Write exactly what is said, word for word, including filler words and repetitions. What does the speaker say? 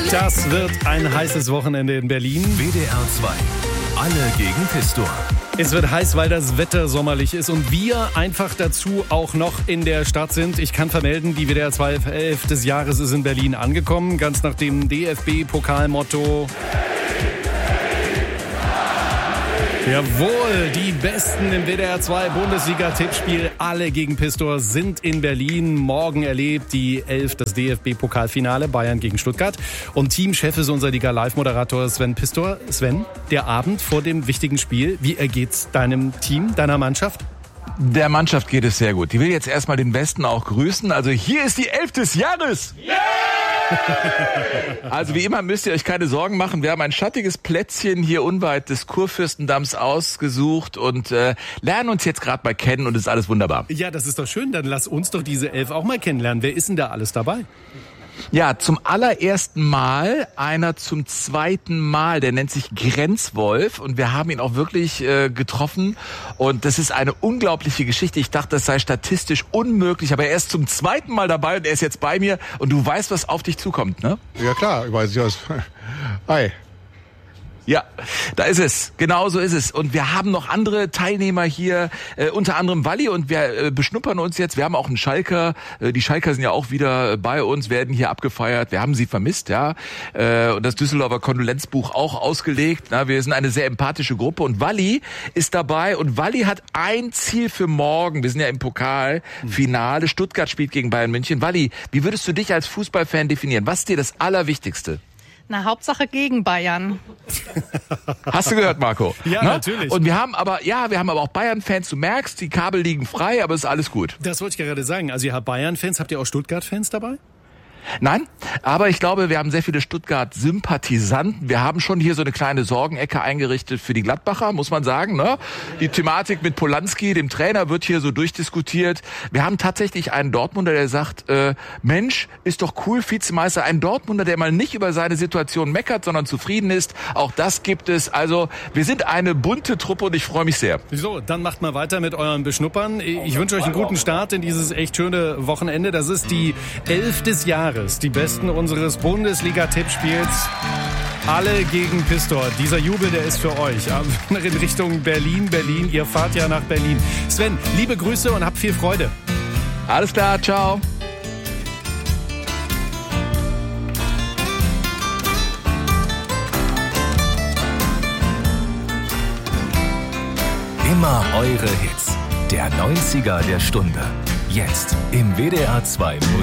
Das wird ein heißes Wochenende in Berlin. W D R zwei. Alle gegen Pistor. Es wird heiß, weil das Wetter sommerlich ist und wir einfach dazu auch noch in der Stadt sind. Ich kann vermelden, die W D R zwei elf des Jahres ist in Berlin angekommen. Ganz nach dem D F B-Pokalmotto. Jawohl, die Besten im W D R zwei Bundesliga-Tippspiel, alle gegen Pistor, sind in Berlin. Morgen erlebt die elf das D F B-Pokalfinale, Bayern gegen Stuttgart. Und Teamchef ist unser Liga-Live-Moderator Sven Pistor. Sven, der Abend vor dem wichtigen Spiel, wie ergeht's deinem Team, deiner Mannschaft? Der Mannschaft geht es sehr gut. Die will jetzt erstmal den Westen auch grüßen. Also hier ist die elf des Jahres. Yeah! Also wie immer müsst ihr euch keine Sorgen machen. Wir haben ein schattiges Plätzchen hier unweit des Kurfürstendamms ausgesucht und äh, lernen uns jetzt gerade mal kennen und es ist alles wunderbar. Ja, das ist doch schön. Dann lass uns doch diese elf auch mal kennenlernen. Wer ist denn da alles dabei? Ja, zum allerersten Mal einer zum zweiten Mal, der nennt sich Grenzwolf und wir haben ihn auch wirklich äh, getroffen und das ist eine unglaubliche Geschichte. Ich dachte, das sei statistisch unmöglich, aber er ist zum zweiten Mal dabei und er ist jetzt bei mir und du weißt, was auf dich zukommt, ne? Ja klar, ich weiß ja. Hi. Ja, da ist es. Genau so ist es. Und wir haben noch andere Teilnehmer hier, äh, unter anderem Walli und wir äh, beschnuppern uns jetzt. Wir haben auch einen Schalker. Äh, die Schalker sind ja auch wieder bei uns, werden hier abgefeiert. Wir haben sie vermisst, ja. Äh, und das Düsseldorfer Kondolenzbuch auch ausgelegt. Na, wir sind eine sehr empathische Gruppe und Walli ist dabei und Walli hat ein Ziel für morgen. Wir sind ja im Pokalfinale. Stuttgart spielt gegen Bayern München. Walli, wie würdest du dich als Fußballfan definieren? Was ist dir das Allerwichtigste? Na, Hauptsache gegen Bayern. Hast du gehört, Marco? Ja, ne? Natürlich. Und wir haben aber, ja, wir haben aber auch Bayern-Fans. Du merkst, die Kabel liegen frei, aber es ist alles gut. Das wollte ich gerade sagen. Also ihr habt Bayern-Fans, habt ihr auch Stuttgart-Fans dabei? Nein, aber ich glaube, wir haben sehr viele Stuttgart-Sympathisanten. Wir haben schon hier so eine kleine Sorgenecke eingerichtet für die Gladbacher, muss man sagen. Ne? Die Thematik mit Polanski, dem Trainer, wird hier so durchdiskutiert. Wir haben tatsächlich einen Dortmunder, der sagt, äh, Mensch, ist doch cool, Vizemeister. Ein Dortmunder, der mal nicht über seine Situation meckert, sondern zufrieden ist. Auch das gibt es. Also wir sind eine bunte Truppe und ich freue mich sehr. So, dann macht mal weiter mit eurem Beschnuppern. Ich wünsche euch einen guten Start in dieses echt schöne Wochenende. Das ist die elf des Jahres. Die Besten unseres Bundesliga-Tippspiels. Alle gegen Pistor. Dieser Jubel, der ist für euch. In Richtung Berlin, Berlin. Ihr fahrt ja nach Berlin. Sven, liebe Grüße und habt viel Freude. Alles klar, ciao. Immer eure Hits. Der neunziger der Stunde. Jetzt im W D R zwei Musik.